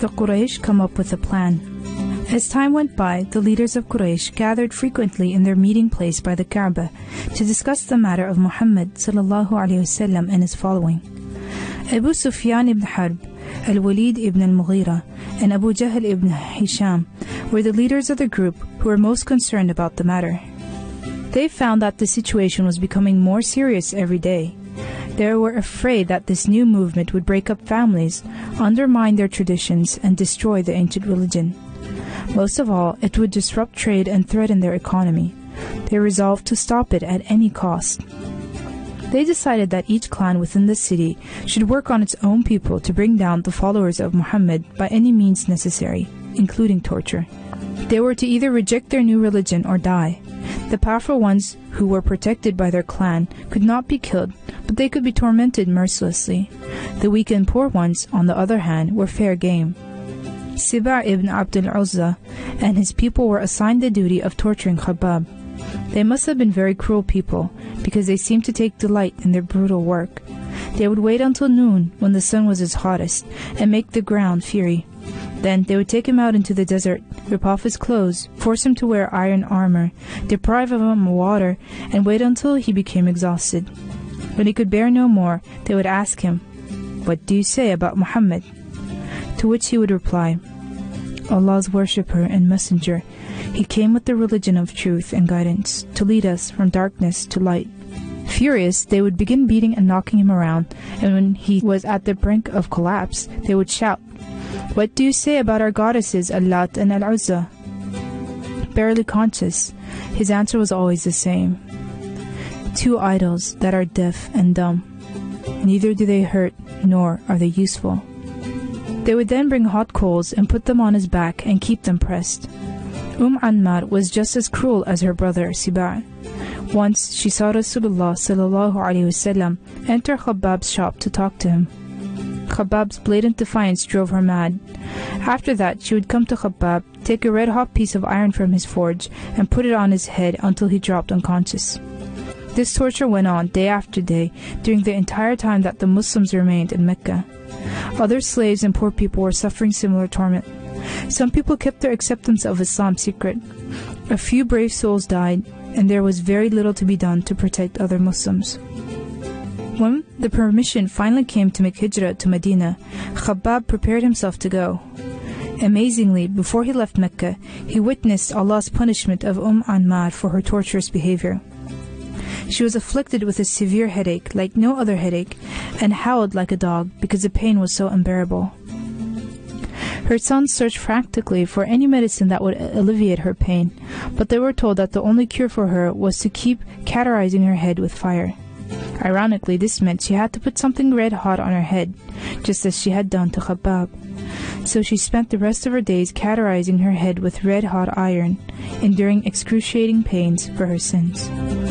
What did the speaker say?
the Quraysh come up with a plan. As time went by, the leaders of Quraysh gathered frequently in their meeting place by the Kaaba to discuss the matter of Muhammad ﷺ and his following. Abu Sufyan ibn Harb, Al-Walid ibn al-Mughira, and Abu Jahl ibn Hisham were the leaders of the group who were most concerned about the matter. They found that the situation was becoming more serious every day. They were afraid that this new movement would break up families, undermine their traditions, and destroy the ancient religion. Most of all, it would disrupt trade and threaten their economy. They resolved to stop it at any cost. They decided that each clan within the city should work on its own people to bring down the followers of Muhammad by any means necessary, including torture. They were to either reject their new religion or die. The powerful ones who were protected by their clan could not be killed, but they could be tormented mercilessly. The weak and poor ones, on the other hand, were fair game. Siba' ibn Abd al-Uzza and his people were assigned the duty of torturing Khabbab. They must have been very cruel people, because they seemed to take delight in their brutal work. They would wait until noon, when the sun was its hottest, and make the ground fiery. Then they would take him out into the desert, rip off his clothes, force him to wear iron armor, deprive him of water, and wait until he became exhausted. When he could bear no more, they would ask him, "What do you say about Muhammad?" To which he would reply, "Allah's worshipper and messenger. He came with the religion of truth and guidance, to lead us from darkness to light." Furious, they would begin beating and knocking him around, and when he was at the brink of collapse, they would shout, "What do you say about our goddesses Al-Lat and Al-Uzza?" Barely conscious, his answer was always the same: "Two idols that are deaf and dumb. Neither do they hurt, nor are they useful." They would then bring hot coals and put them on his back and keep them pressed. Ammar was just as cruel as her brother Siba'. Once she saw Rasulullah ﷺ enter Khabbab's shop to talk to him. Khabbab's blatant defiance drove her mad. After that, she would come to Khabbab, take a red-hot piece of iron from his forge, and put it on his head until he dropped unconscious. This torture went on day after day during the entire time that the Muslims remained in Mecca. Other slaves and poor people were suffering similar torment. Some people kept their acceptance of Islam secret. A few brave souls died, and there was very little to be done to protect other Muslims. When the permission finally came to make hijrah to Medina, Khabbab prepared himself to go. Amazingly, before he left Mecca, he witnessed Allah's punishment of Ammar for her torturous behavior. She was afflicted with a severe headache like no other headache, and howled like a dog because the pain was so unbearable. Her sons searched frantically for any medicine that would alleviate her pain, but they were told that the only cure for her was to keep cauterizing her head with fire. Ironically, this meant she had to put something red hot on her head, just as she had done to Khabbab. So she spent the rest of her days cauterizing her head with red hot iron, enduring excruciating pains for her sins.